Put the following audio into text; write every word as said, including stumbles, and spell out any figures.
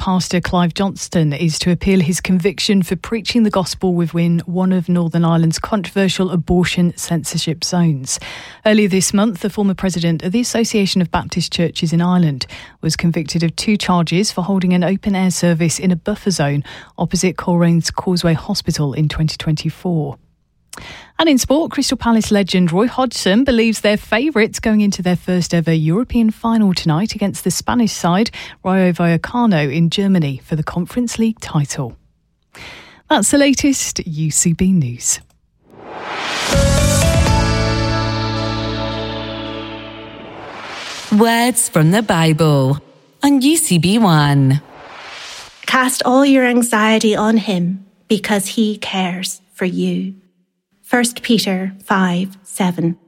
pastor Clive Johnston is to appeal his conviction for preaching the gospel within one of Northern Ireland's controversial abortion censorship zones. Earlier this month, the former president of the Association of Baptist Churches in Ireland was convicted of two charges for holding an open-air service in a buffer zone opposite Colerane's Causeway Hospital in twenty twenty-four. And in sport, Crystal Palace legend Roy Hodgson believes they're favourites going into their first ever European final tonight against the Spanish side Rayo Vallecano in Germany for the Conference League title. That's the latest U C B news. Words from the Bible on U C B One. Cast all your anxiety on him because he cares for you. First Peter five seven.